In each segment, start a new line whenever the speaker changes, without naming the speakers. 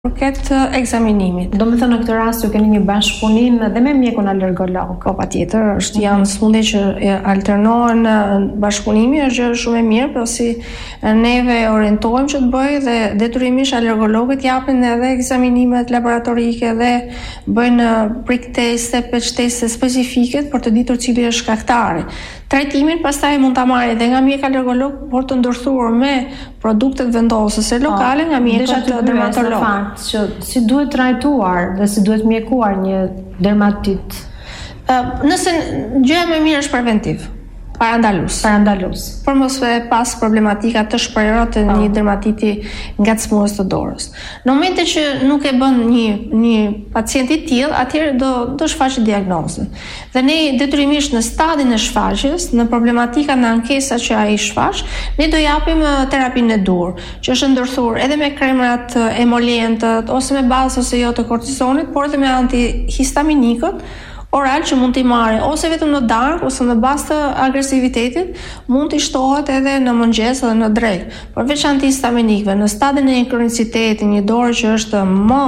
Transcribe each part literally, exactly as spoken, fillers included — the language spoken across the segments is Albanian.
Përket ekzaminimit.
Do me thënë në këtë rast ju keni një bashkëpunim edhe me mjekun alergolog.
Po patjetër, është mm-hmm. janë sëmundje që alternohen bashkëpunimi, është gjë shumë e mirë, por si neve orientohemi që të bëjë dhe detyrimisht alergologët japin edhe ekzaminimet laboratorike dhe bëjnë prick teste, patch teste specifike për të ditur cili është shkaktari. Trajtimin pastaj mund ta marrë edhe nga mjek alergolog, por të ndërthuar me produktet vendosëse lokale nga mjekët dermatolog.
Që si duhet trajtuar dhe si duhet mjekuar një dermatit?
Uh, nëse gjëja më e mirë është preventiv, parandalus.
Parandalus.
Për mos e pas problematika të shprehura të një dermatiti ngacmues të dorës. Në momentin që nuk e bën një një pacient i tillë, atëherë do do shfaqet diagnozën. Dhe ne detyrimisht në stadin e shfaqjes, në problematika në ankesa që ai shfaq, ne do japim terapinë e dur, që është ndërthur edhe me kremrat emolientët ose me bazë ose jo të kortizonit, por edhe me antihistaminikët oral që mund t'i marrë ose vetëm në darkë ose në bazë të agresivitetit, mund t'i shtohet edhe në mëngjes dhe në drekë. Përveç antihistaminikëve, në stadin e kronicitetit, një dorë që është më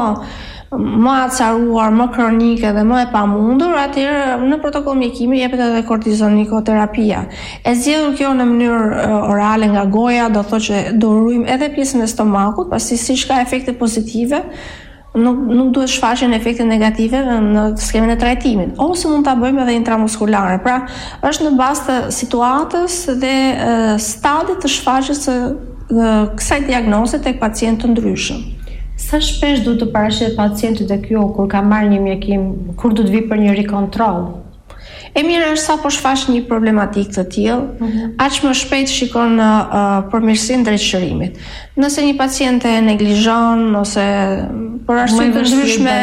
më acaruar, më kronike dhe më e pamundur, atëherë në protokoll mjekimi jepet edhe kortizonikoterapia. E zgjedhur kjo në mënyrë orale nga goja, do thotë që do ruajmë edhe pjesën e stomakut, pasi siç ka efekte pozitive, Nuk, nuk duhet shfaqen efekte negative në skemen e trajtimit, ose mund ta bëjmë edhe intramuskulare. Pra, është në bazë të situatës dhe e, stadit të shfaqjes së kësaj diagnoze tek pacientë të ndryshëm.
Sa shpesh duhet të paraqet pacienti tek ju kur ka marrë një mjekim, kur duhet vi për një rikontroll?
E mirë është sa po shfaq një problematik të tillë, mm-hmm. aq më shpejt shikon uh, përmirësinë drejt shërimit. Nëse një pacient e neglizhon ose për arsye të ndryshme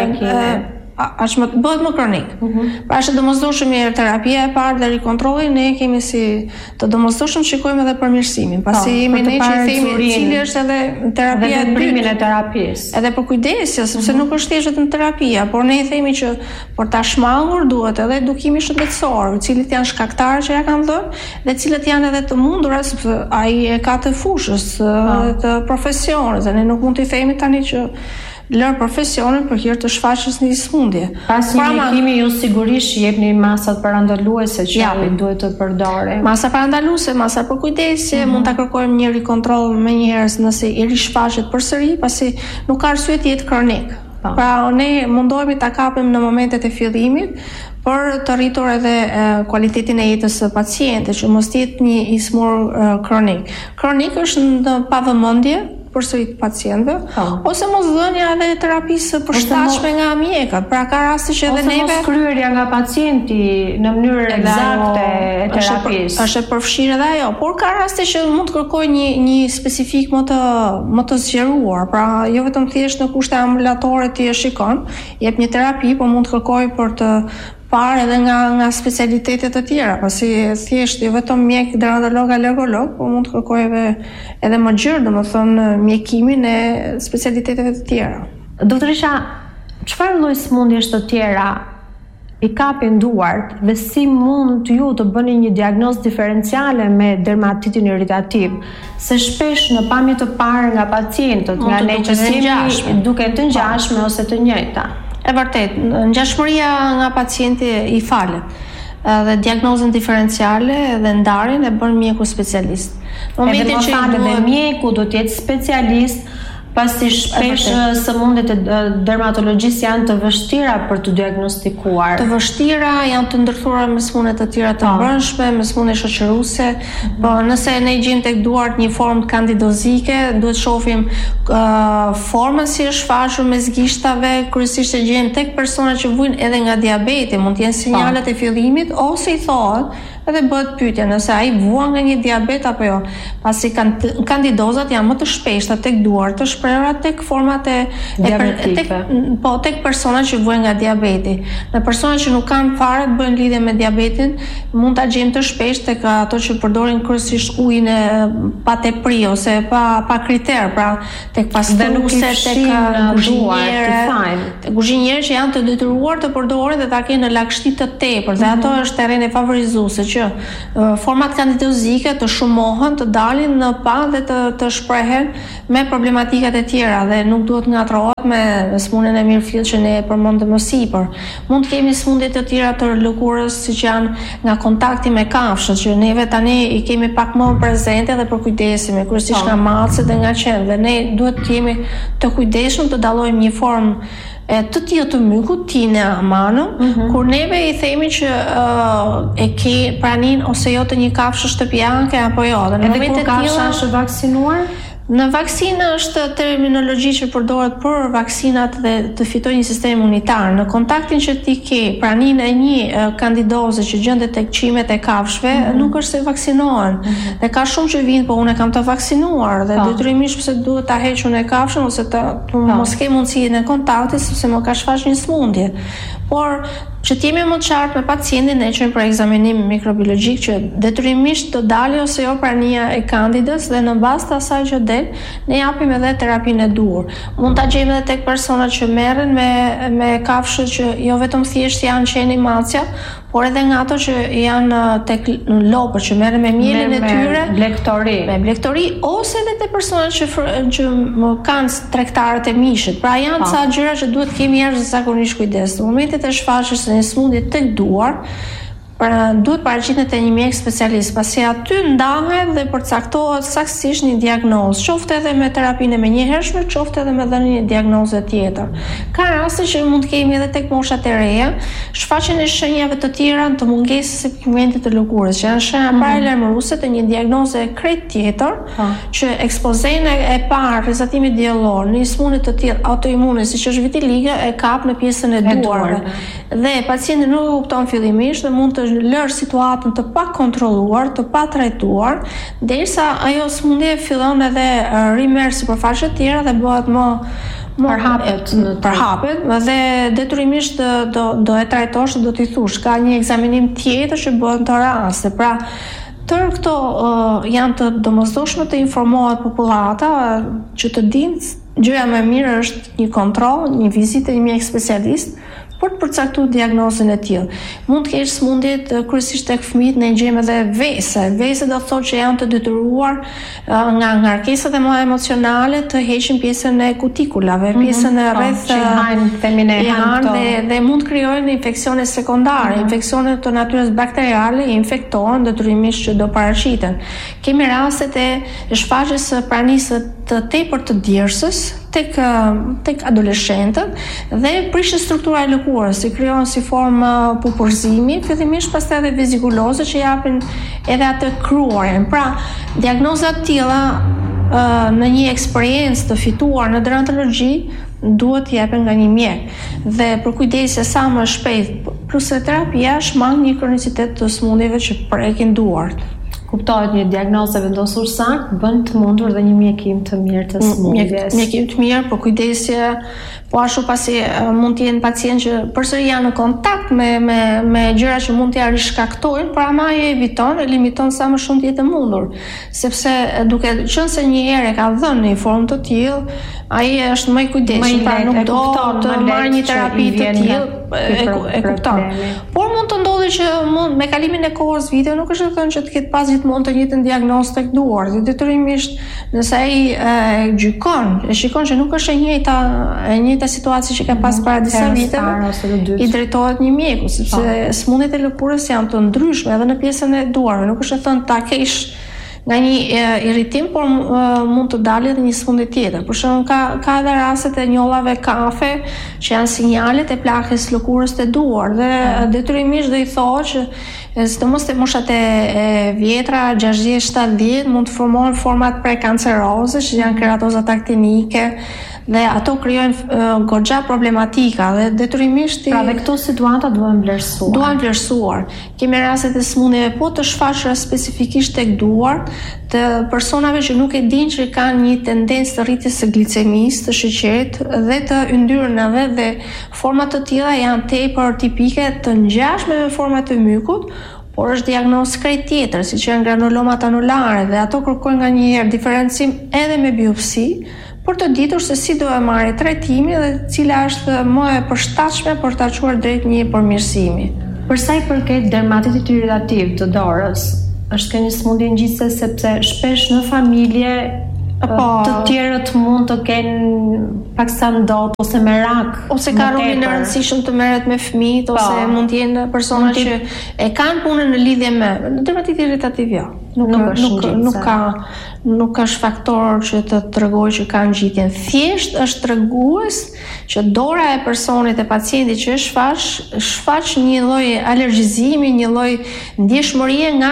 aq më bëhet më kronik. Mm-hmm. Pra është domosdoshëm mirë terapia e parë dhe rikontrolli, ne kemi si të domosdoshëm shikojmë edhe përmirësimin. Pasi jemi ne që themi cili është edhe terapia e
dytë e terapisë.
Edhe për kujdesja, sepse mm-hmm. nuk është thjesht vetëm terapia, por ne themi që për ta shmangur duhet edhe edukimi shëndetësor, cilët janë shkaktarë që ja kanë dhënë dhe cilët janë edhe të mundura, sepse ai e ka të fushës të profesionit, dhe ne nuk mund t'i themi tani që lër profesionin për hir të shfaqjes në një sëmundje.
Pas një mjekimi ju sigurisht jepni masat parandaluese që ai duhet të përdorë.
Masa parandaluese, masa për kujdesje, mm-hmm. mund ta kërkojmë një rikontroll më njëherë nëse i rishfaqet përsëri, pasi nuk ka arsye të jetë kronik. Pa. Pra ne mundohemi ta kapim në momentet e fillimit për të rritur edhe e, kualitetin e jetës së pacientit, që mos jetë një ismur e, kronik. Kronik është në pavëmendje përsëri të pacientëve, oh. ose mos dhënia edhe terapisë përshtatshme nga mjekët. Pra ka raste që edhe neve
ose mos kryerja nga pacienti në mënyrë eksakte e terapisë.
Është e përfshirë edhe ajo, por ka raste që mund të kërkojë një një specifik më të më të zgjeruar. Pra jo vetëm thjesht në kushte ambulatore ti e shikon, jep një terapi, por mund të kërkojë për të parë edhe nga nga specialitetet të tjera, pasi thjesht jo vetëm mjek dermatolog alergolog, por mund të kërkojë edhe edhe më gjerë, domethënë mjekimin e specialiteteve të tjera.
Doktoresha, çfarë lloj sëmundjesh të tjera i kapin duart dhe si mund ju të bëni një diagnozë diferenciale me dermatitin irritativ, se shpesh në pamje të parë nga pacientët, nga ne që jemi duke të ngjashme ose të njëjta.
E vërtet, ngjashmëria nga pacienti i falet. Dhe diagnozën diferenciale dhe ndarjen e bën mjeku specialist.
Në momentin që i duhet mjeku do të jetë specialist, pasi shpesh sëmundjet e dermatologjisë janë të vështira për të diagnostikuar.
Të vështira, janë të ndërthura me sëmundje të tjera të brendshme, me sëmundje shoqëruese. Mm-hmm. Po nëse ne gjejmë tek duart një formë kandidozike, duhet shohim uh, formën si është shfaqur mes gishtave, kryesisht e gjejmë tek persona që vujnë edhe nga diabeti, mund të jenë sinjalet e fillimit ose i thohet edhe bëhet pyetja nëse ai vuan nga një diabet apo jo, pasi kanë kandidozat janë më të shpeshta tek duart, të shprehura tek format e
diabetike.
Tek, po tek persona që vuajnë nga diabeti. Në persona që nuk kanë fare të bëjnë lidhje me diabetin, mund ta gjejmë të shpesh tek ato që përdorin kryesisht ujin e pa tepri ose pa pa kriter, pra tek pastruese, tek kuzhinierë, tek kuzhinierë që janë të detyruar të përdorin dhe ta kenë në lagështi të tepërt, dhe ato është terreni favorizuese që uh, format kandidozike të shumohen, të dalin në pa dhe të, të shprehen me problematikat e tjera dhe nuk duhet ngatrohet me smundjen e mirëfillt që ne e përmendëm më sipër. Mund të kemi smundje të tjera të lëkurës, siç janë nga kontakti me kafshët, që neve tani i kemi pak më prezente dhe përkujdesemi, kryesisht nga macet dhe nga qenë, dhe ne duhet të jemi të kujdesshëm të dallojmë një formë e të tillë të mykut tine amanëm, mm-hmm. kur neve i themi që uh, e ke pranin ose jo të një kafshë shtëpiake apo jo. Dhe në
edhe kur kafsha është vaksinuar?
Në vaksinë është terminologji që përdoret për vaksinat dhe të fitojë një sistem imunitar. Në kontaktin që ti ke pranin e një uh, kandidoze që gjendet tek qimet e kafshëve, mm-hmm. nuk është se vaksinohen. Mm-hmm. Dhe ka shumë që vinë, po unë kam të vaksinuar dhe detyrimisht pse duhet ta hequn e kafshën ose të, të mos ke mundësinë e kontaktit sepse më ka shfaq një smundje. Por që t'jemi më të qartë me pacientin, ne qëjmë për ekzaminim mikrobiologjik që detyrimisht të dali ose jo prania e kandidës dhe në bazë të asaj që del, ne japim edhe terapinë e duhur. Mund ta gjejmë edhe tek persona që merren me me kafshë që jo vetëm thjesht janë qeni macja, por edhe nga ato që janë tek lopët që merren me mielin e tyre,
me blektori,
me blektori ose edhe te personat që që kanë tregtarët e mishit. Pra janë ca gjëra që duhet kemi jashtëzakonisht kujdes. Në momentet e shfaqjes së një smundje tek duar, pra duhet paraqitet te një mjek specialist, pasi aty ndahet dhe përcaktohet saktësisht një diagnozë, qoftë edhe me terapinë e menjëhershme, qoftë edhe me dhënien një diagnoze tjetër. Ka raste që mund të kemi edhe tek moshat e reja, shfaqjen e shenjave të tjera të mungesës së pigmentit të lëkurës, që janë shenja mm-hmm. paralajmëruese të një diagnoze krejt tjetër, ah. që ekspozenë e parë rrezatimit diellor në një smundje të tillë autoimune, siç është vitiligo, e kap në pjesën e duarve. Dhe pacienti nuk e kupton fillimisht dhe mund të lërë situatën të pa kontrolluar, të pa trajtuar, derisa ajo smundje fillon edhe rimerr sipërfaqe të tjera dhe bëhet më
përhapet në
përhapet dhe detyrimisht do do e trajtosh, do t'i thush, ka një ekzaminim tjetër që bëhet në të raste. Pra, tërë këto uh, janë të domosdoshme të informohet popullata uh, që të dinë, gjëja më e mirë është një kontroll, një vizitë një mjek specialist për të përcaktuar diagnozën e tillë. Mund të kesh smundjet kryesisht tek fëmijët, ne gjejmë edhe vese. Vese do të thotë që janë të detyruar uh, nga ngarkesat e mëdha emocionale të heqin pjesën e kutikulave, mm-hmm. pjesën e rreth
që hajnë femine
hanë dhe, dhe mund të krijojnë infeksione sekondare, mm-hmm. infeksione të natyrës bakteriale, infektohen detyrimisht që do paraqiten. Kemi rastet e shfaqjes së pranisë të tepër të djersës tek tek adoleshentët dhe prishje struktura e lëkurës, si krijohen si formë pupurzimi, fillimisht pastaj edhe vezikuloze që japin edhe atë kruarin. Pra, diagnoza të tilla në një eksperiencë të fituar në dermatologji duhet të jepen nga një mjek dhe për kujdesje sa më shpejt, plus se terapia shmang një kronicitet të smundjeve që prekin duart.
Kuptohet, një diagnozë vendosur saktë bën të mundur dhe një mjekim të mirë të smundjes.
Mjekim të mirë, por kujdesje, po ashtu pasi uh, mund të jenë pacient që përsëri janë në kontakt me me me gjëra që mund t'ia rishkaktojnë, por ama e eviton, e limiton sa më shumë të jetë mundur, sepse duke qenë se një herë ka dhënë një formë të tillë, ai është më i kujdesshëm, pra nuk do të marrë një terapi të tillë, e, e kupton. Por mund të ndodhi që mund me kalimin e kohës vite nuk është e thënë që të ketë pas gjithmonë të njëjtën diagnozë tek duar. Dhe detyrimisht nëse ai e gjykon, e shikon që nuk është e njëjta e njëjta situatë që ka pas para disa viteve, i drejtohet një mjeku, sepse smundjet e lëkurës janë të ndryshme edhe në pjesën e duarve. Nuk është e thënë ta kesh nga një e, irritim, por e, mund të dalë edhe një smundje tjetër. Për shembull, ka ka edhe rastet e njollave kafe që janë sinjalet e plakjes lëkurës të duar dhe detyrimisht do i thotë që sidomos te moshat e, e vjetra, gjashtëdhjetë shtatëdhjetë, mund të formohen format prekanceroze që janë keratozat aktinike dhe ato krijojnë uh, goxha problematika dhe detyrimisht
pra dhe këto situata duhen vlerësuar.
Duhen vlerësuar. Kemi raste të smundjeve po të shfaqura specifikisht tek duart të personave që nuk e dinë që kanë një tendencë të rritjes së glicemisë, të sheqerit dhe të yndyrën edhe dhe forma të tilla janë tepër tipike të ngjashme me format e mykut, por është diagnozë krejt tjetër, siç janë granulomat anulare dhe ato kërkojnë nganjëherë diferencim edhe me biopsi, për të ditur se si do e marrë trajtimin dhe cila është më e përshtatshme për ta çuar drejt një përmirësimi.
Për sa i përket dermatitit irritativ të dorës, është ke një sëmundje ngjitse sepse shpesh në familje po, të tjerët mund të kenë paksa ndot ose merak
ose ka rolin e rëndësishëm të merret me fëmijët ose mund të jenë persona që e kanë punën në lidhje me dermatiti irritativ jo. Nuk nuk nuk, nuk ka nuk është faktor që të tregojë që ka ngjitjen. Thjesht është tregues që dora e personit e pacientit që është shfaq shfaq një lloj alergjizimi, një lloj ndjeshmërie nga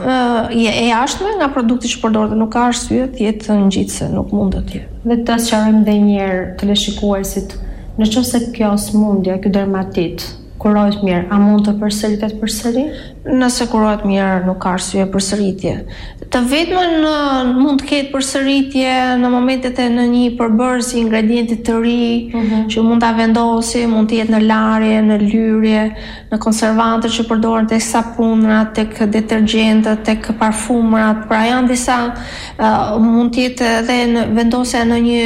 e, e jashtme nga produkti që përdoret, nuk ka arsye të jetë ngjitse, nuk mund të jetë.
Dhe të sqarojmë edhe një herë teleshikuesit, nëse kjo smundje, ky dermatit kurohet mirë, a mund të përsëritet përsëri?
Nëse kurohet mirë, nuk ka arsye përsëritje. Të vetmën mund të ketë përsëritje në momentet e në një përbërës i ingredientit të ri, uh-huh. që mund ta vendosi, mund të jetë në larje, në lyrje, në konservantët që përdoren tek sapunrat, tek detergjentët, tek parfumrat. Pra janë disa uh, mund të jetë edhe në vendosja në një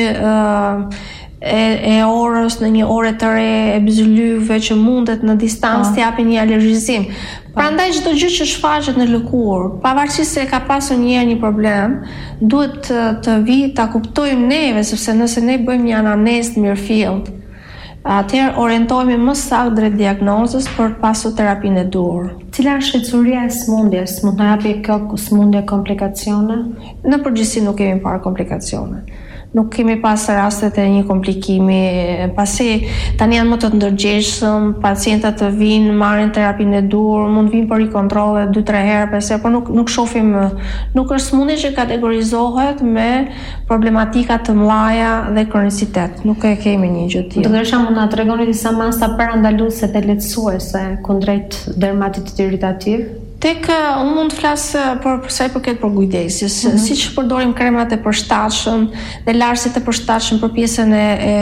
uh, E, e orës, në një ore të re, e byzylyve që mundet në distancë të japin një alergjizim. Prandaj çdo gjë që shfaqet në lëkurë, pavarësisht se ka pasur një herë një problem, duhet të, të vi ta kuptojmë neve, sepse nëse ne bëjmë një anamnezë mirëfillt, atëherë orientohemi më saktë drejt diagnozës për të pasur terapinë e duhur.
Cila është shqetësuria e smundjes? Mund të japi kjo smundje komplikacione?
Në përgjithësi nuk kemi parë komplikacione. Nuk kemi pas rastet e një komplikimi, pasi tani janë më të ndërgjegjshëm, pacientët të vinë, marrin terapinë e dur, mund vinë për rikontrolle dy tre herë, pesë, por nuk nuk shohim, nuk është smundje që kategorizohet me problematika të mëdha dhe kronicitet. Nuk e kemi një gjë tillë.
Doktoresha, mund na tregoni disa masa parandaluese dhe lehtësuese kundrejt dermatitit irritativ?
Tek unë mund të flas për sa i përket për kujdesjes, mm-hmm. siç përdorim kremat e përshtatshëm dhe larësit e përshtatshëm për pjesën e, e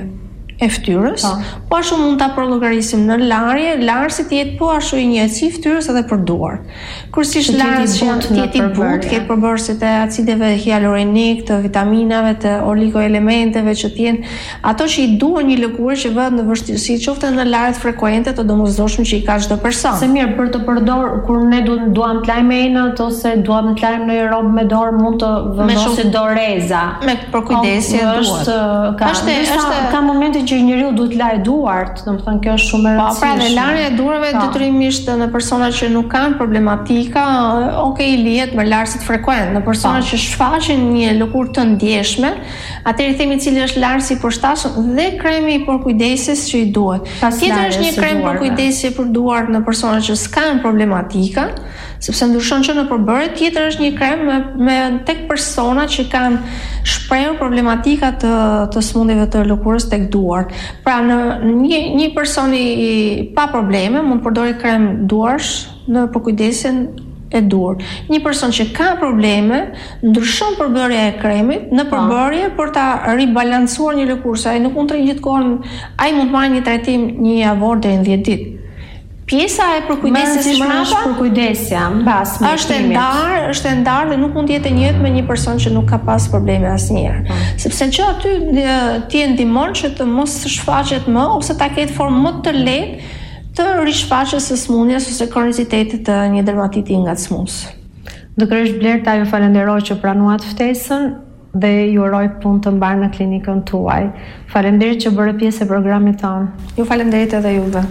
e fytyrës, po ashtu mund ta përllogarisim në larje, larësit jetë po ashtu një si fytyrës edhe për duar. Kurse larës që janë tjeti butë, ketë përbërësit e acideve hialurinik, të vitaminave, të oligoelementeve që tjenë ato që i duan një lëkurë që vëhet në vështirësi, qoftë në larët frekuente të domosdoshme që i ka çdo person.
Se mirë, për të përdor kur ne duam duam të lajmë enët ose duam të lajmë në një rob me dorë, mund të vendosi doreza.
Me përkujdesje duhet.
Ka është ka momente që njeriu duhet lajë duart, domethënë kjo është shumë e rëndësishme.
Po, pra në larja e duarve detyrimisht në persona që nuk kanë problematika, okay, lihet me larësit frekuent. Në persona që shfaqin një lëkurë të ndjeshme, atëherë themi cili është larësi i përshtatshëm dhe kremi i përkujdesjes që i duhet. Tjetër është një krem përkujdesje për duart në persona që s'kan problematika, sepse ndryshon që në përbërje. Tjetër është një krem me, me tek persona që kanë shprehur problematika të të smundjeve të lëkurës tek duart. Pra në një një person i pa probleme mund të përdorë krem duarsh në përkujdesjen e dur. Një person që ka probleme ndryshon përbërja e kremit në përbërje për ta ribalancuar një lëkurë, sa ai nuk mund të rrijë gjithkohon, ai mund të marrë një trajtim një javor deri në dhjetë ditë. Pjesa e përkujdesjes mbrapa,
përkujdesja mbas me
është e ndarë, është e ndarë dhe nuk mund të jetë e njëjtë me një person që nuk ka pas probleme asnjëherë. Hmm. Sepse që aty ti e ndihmon që të mos shfaqet më ose ta ketë formë më të lehtë të rishfaqjes së smundjes ose kronicitetit të një dermatiti i ngacmues.
Doktoresh Blerta, ju falenderoj që pranuat ftesën dhe ju uroj punë të mbarë në klinikën tuaj. Faleminderit që bëre pjesë e programit tonë.
Ju falenderit edhe juve.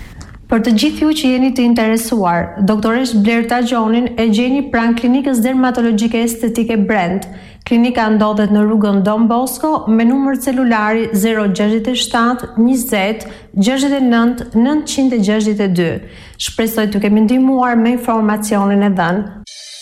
Për të gjithë ju që jeni të interesuar, doktoresh Blerta Gjonin e gjeni pranë klinikës dermatologjike estetike Brand. Klinika ndodhet në rrugën Don Bosco me numër celulari zero gjashtëdhjetë e shtatë njëzet gjashtëdhjetë e nëntë nëntëqind e gjashtëdhjetë e dy. Shpresoj të kemi ndihmuar me informacionin e dhënë.